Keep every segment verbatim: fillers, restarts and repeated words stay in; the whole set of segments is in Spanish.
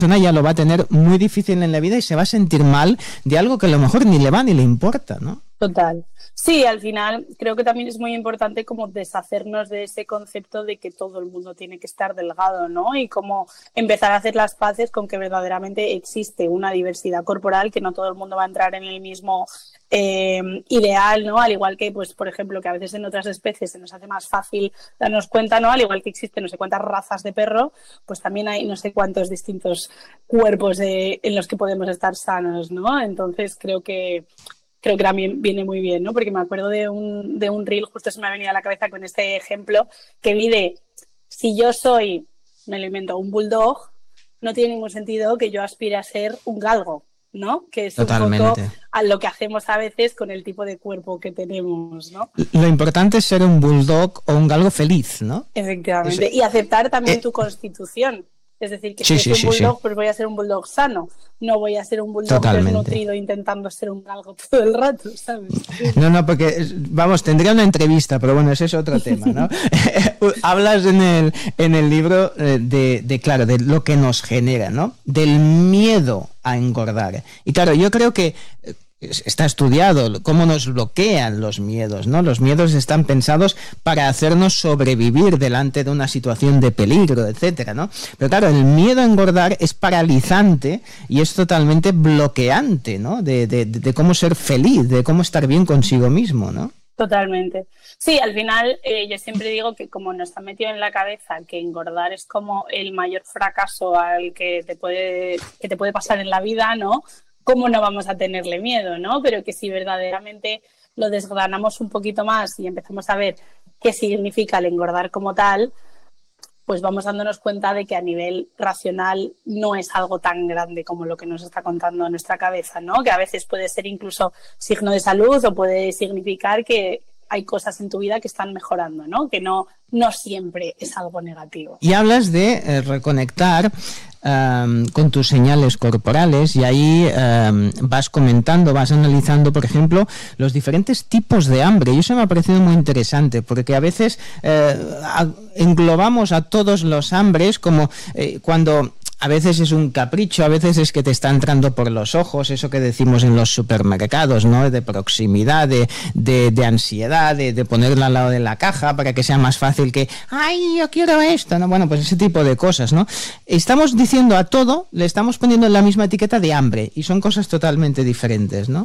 persona ya lo va a tener muy difícil en la vida y se va a sentir mal de algo que a lo mejor ni le va ni le importa, ¿no? Total. Sí, al final creo que también es muy importante como deshacernos de ese concepto de que todo el mundo tiene que estar delgado, ¿no? Y como empezar a hacer las paces con que verdaderamente existe una diversidad corporal, que no todo el mundo va a entrar en el mismo eh, ideal, ¿no? Al igual que, pues, por ejemplo, que a veces en otras especies se nos hace más fácil darnos cuenta, ¿no? Al igual que existen no sé cuántas razas de perro, pues también hay no sé cuántos distintos cuerpos de, en los que podemos estar sanos, ¿no? Entonces creo que Creo que también viene muy bien, ¿no? Porque me acuerdo de un, de un reel, justo se me ha venido a la cabeza con este ejemplo, que vi de, si yo soy, me lo invento, un bulldog, no tiene ningún sentido que yo aspire a ser un galgo, ¿no? Que es Totalmente. un poco a lo que hacemos a veces con el tipo de cuerpo que tenemos, ¿no? Lo importante es ser un bulldog o un galgo feliz, ¿no? Efectivamente. Eso. Y aceptar también Eh, tu constitución. Es decir, que sí, si sí, soy sí, un bulldog, sí. pues voy a ser un bulldog sano. No voy a ser un bulldog Totalmente. desnutrido intentando ser un galgo todo el rato, ¿sabes? No, no, porque, vamos, tendría una entrevista, pero bueno, ese es otro tema, ¿no? Hablas en el, en el libro de, de, claro, de lo que nos genera, ¿no? Del miedo a engordar. Y claro, yo creo que está estudiado cómo nos bloquean los miedos, ¿no? Los miedos están pensados para hacernos sobrevivir delante de una situación de peligro, etcétera, ¿no? Pero claro, el miedo a engordar es paralizante y es totalmente bloqueante, ¿no? De, de, de cómo ser feliz, de cómo estar bien consigo mismo, ¿no? Totalmente. Sí, al final eh, yo siempre digo que como nos han metido en la cabeza que engordar es como el mayor fracaso al que te puede, que te puede pasar en la vida, ¿no? ¿Cómo no vamos a tenerle miedo, no? Pero que si verdaderamente lo desgranamos un poquito más y empezamos a ver qué significa el engordar como tal, pues vamos dándonos cuenta de que a nivel racional no es algo tan grande como lo que nos está contando nuestra cabeza, ¿no? Que a veces puede ser incluso signo de salud o puede significar que hay cosas en tu vida que están mejorando, ¿no? Que no, no siempre es algo negativo. Y hablas de eh, reconectar um, con tus señales corporales y ahí um, vas comentando, vas analizando, por ejemplo, los diferentes tipos de hambre. Y eso me ha parecido muy interesante porque a veces eh, a, englobamos a todos los hambres como eh, cuando... A veces es un capricho, a veces es que te está entrando por los ojos, eso que decimos en los supermercados, ¿no? De proximidad, de, de, de ansiedad, de, de ponerla al lado de la caja para que sea más fácil que, ¡ay, yo quiero esto! ¿No? Bueno, pues ese tipo de cosas, ¿no? Estamos diciendo a todo, le estamos poniendo en la misma etiqueta de hambre y son cosas totalmente diferentes, ¿no?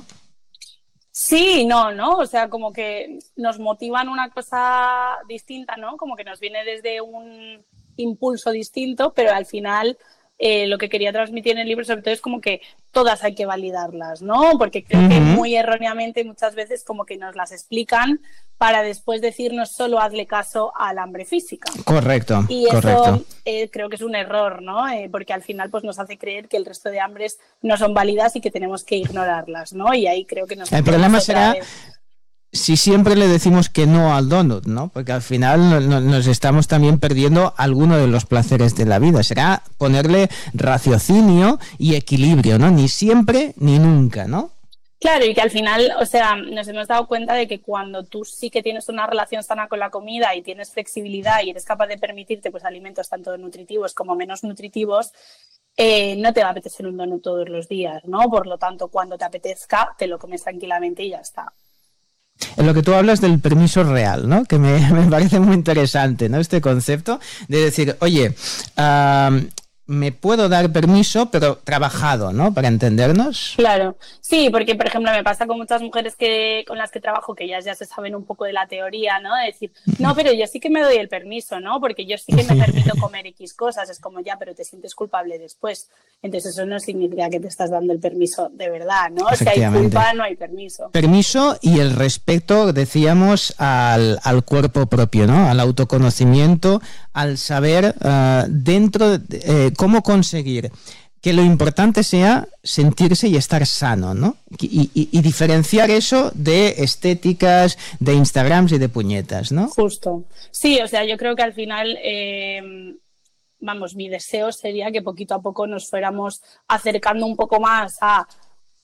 Sí, no, ¿no? O sea, como que nos motivan una cosa distinta, ¿no? Como que nos viene desde un impulso distinto, pero al final... Eh, lo que quería transmitir en el libro sobre todo es como que todas hay que validarlas, ¿no? Porque creo uh-huh. que muy erróneamente muchas veces como que nos las explican para después decirnos solo hazle caso al hambre física. Correcto, y eso correcto. Eh, creo que es un error, ¿no? Eh, porque al final pues nos hace creer que el resto de hambres no son válidas y que tenemos que ignorarlas, ¿no? Y ahí creo que nos... El problema será... Vez. Si siempre le decimos que no al donut, ¿no? Porque al final no, no, nos estamos también perdiendo alguno de los placeres de la vida. Será ponerle raciocinio y equilibrio, ¿no? Ni siempre ni nunca, ¿no? Claro, y que al final, o sea, nos hemos dado cuenta de que cuando tú sí que tienes una relación sana con la comida y tienes flexibilidad y eres capaz de permitirte pues alimentos tanto nutritivos como menos nutritivos, eh, no te va a apetecer un donut todos los días, ¿no? Por lo tanto, cuando te apetezca, te lo comes tranquilamente y ya está. En lo que tú hablas del permiso real, ¿no? Que me, me parece muy interesante, ¿no? Este concepto de decir, oye, uh, me puedo dar permiso, pero trabajado, ¿no? Para entendernos. Claro, sí, porque por ejemplo me pasa con muchas mujeres que con las que trabajo que ellas ya se saben un poco de la teoría, ¿no? De decir, no, pero yo sí que me doy el permiso, ¿no? Porque yo sí que me permito comer X cosas, es como ya, pero te sientes culpable después. Entonces eso no significa que te estás dando el permiso de verdad, ¿no? Si hay culpa, no hay permiso. Permiso y el respeto, decíamos, al, al cuerpo propio, ¿no? Al autoconocimiento, al saber uh, dentro de, eh, cómo conseguir que lo importante sea sentirse y estar sano, ¿no? Y, y, y diferenciar eso de estéticas, de Instagrams y de puñetas, ¿no? Justo. Sí, o sea, yo creo que al final... Eh... Vamos, mi deseo sería que poquito a poco nos fuéramos acercando un poco más a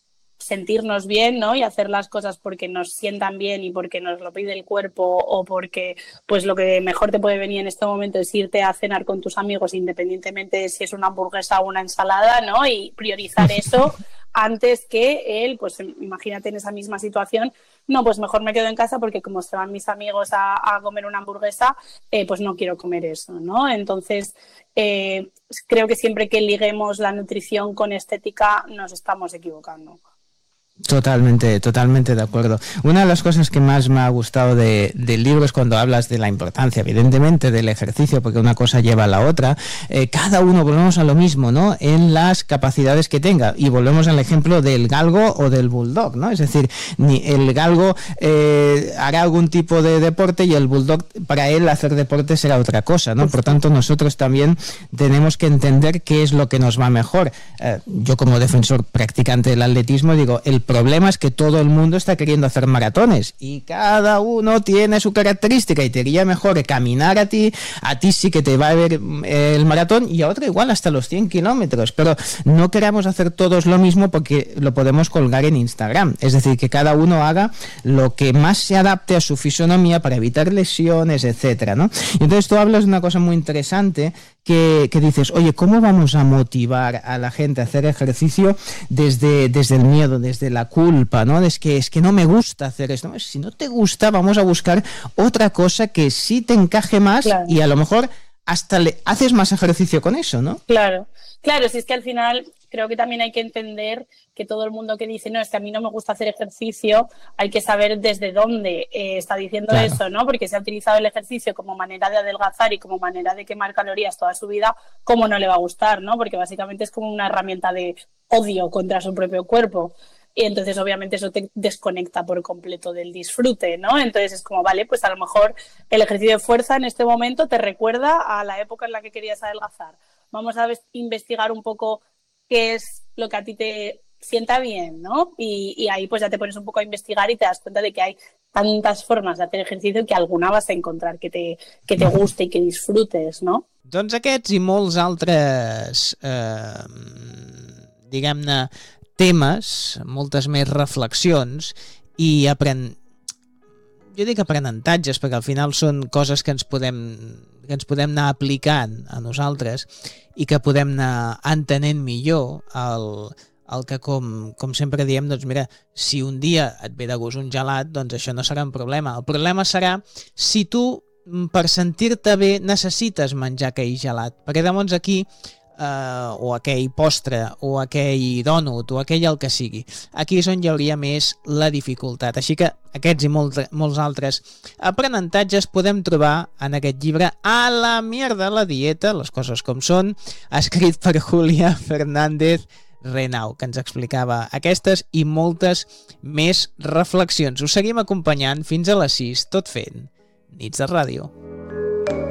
sentirnos bien, ¿no? Y hacer las cosas porque nos sientan bien y porque nos lo pide el cuerpo o porque pues lo que mejor te puede venir en este momento es irte a cenar con tus amigos independientemente de si es una hamburguesa o una ensalada, ¿no? Y priorizar eso antes que él, pues imagínate en esa misma situación, no, pues mejor me quedo en casa porque como se van mis amigos a, a comer una hamburguesa, eh, pues no quiero comer eso, ¿no? Entonces, eh, creo que siempre que liguemos la nutrición con estética nos estamos equivocando. Totalmente, totalmente de acuerdo. Una de las cosas que más me ha gustado de, del libro es cuando hablas de la importancia, evidentemente, del ejercicio, porque una cosa lleva a la otra. Eh, cada uno, volvemos a lo mismo, ¿no? En las capacidades que tenga. Y volvemos al ejemplo del galgo o del bulldog, ¿no? Es decir, ni el galgo eh, hará algún tipo de deporte y el bulldog, para él, hacer deporte será otra cosa, ¿no? Por tanto, nosotros también tenemos que entender qué es lo que nos va mejor. Eh, yo, como defensor practicante del atletismo, digo, el El problema es que todo el mundo está queriendo hacer maratones y cada uno tiene su característica y te iría mejor caminar a ti, a ti sí que te va a ver el maratón y a otro igual hasta los cien kilómetros, pero no queramos hacer todos lo mismo porque lo podemos colgar en Instagram, es decir, que cada uno haga lo que más se adapte a su fisonomía para evitar lesiones, etcétera, ¿no? Y entonces tú hablas de una cosa muy interesante que, que dices, oye, ¿cómo vamos a motivar a la gente a hacer ejercicio desde, desde el miedo, desde la culpa, ¿no? Es que, es que no me gusta hacer esto. Si no te gusta, vamos a buscar otra cosa que sí te encaje más, claro. Y a lo mejor hasta le haces más ejercicio con eso, ¿no? Claro, claro, si es que al final creo que también hay que entender que todo el mundo que dice, no, es que a mí no me gusta hacer ejercicio, hay que saber desde dónde eh, está diciendo claro. Eso, ¿no? Porque se ha utilizado el ejercicio como manera de adelgazar y como manera de quemar calorías toda su vida, ¿cómo no le va a gustar, no? Porque básicamente es como una herramienta de odio contra su propio cuerpo. Y entonces obviamente eso te desconecta por completo del disfrute, ¿no? Entonces es como, vale, pues a lo mejor el ejercicio de fuerza en este momento te recuerda a la época en la que querías adelgazar. Vamos a investigar un poco qué es lo que a ti te sienta bien, ¿no? Y, y ahí pues ya te pones un poco a investigar y te das cuenta de que hay tantas formas de hacer ejercicio que alguna vas a encontrar que te, que te guste y que disfrutes, ¿no? Doncs aquests i molts altres, eh, diguem-ne, temes, moltes més reflexions i apren... jo dic aprenentatges perquè al final són coses que ens podem, que ens podem anar aplicant a nosaltres i que podem anar entenent millor el, el que com, com sempre diem, doncs mira, si un dia et ve de gust un gelat, doncs això no serà un problema. El problema serà si tu per sentir-te bé necessites menjar aquell gelat, perquè llavors aquí Uh, o aquell postre, o aquell dònut, o aquell el que sigui. Aquí és on hi hauria més la dificultat. Així que aquests i molt, molts altres aprenentatges podem trobar en aquest llibre A la mierda la dieta, les coses com són, escrit per Julia Fernández Renau, que ens explicava aquestes i moltes més reflexions. Us seguim acompanyant fins a les sis, tot fent Nits de Ràdio.